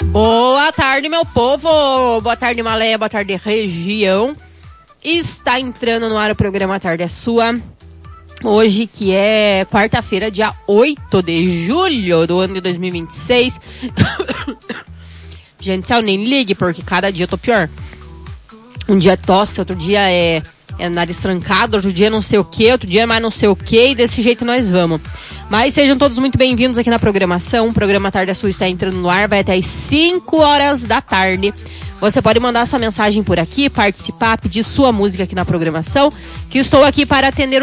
Boa tarde, meu povo! Boa tarde, Malé, boa tarde, região. Está entrando no ar o programa Tarde é Sua. Hoje, que é quarta-feira, dia 8 de julho do ano de 2026. Gente, céu, nem ligue, porque cada dia eu tô pior. Um dia é tosse, outro dia é nariz trancado, outro dia não sei o que, outro dia é mais não sei o que, e desse jeito nós vamos. Mas sejam todos muito bem-vindos aqui na programação. O programa Tarde é Sua está entrando no ar, vai até às 5 horas da tarde. Você pode mandar sua mensagem por aqui, participar, pedir sua música aqui na programação, que estou aqui para atender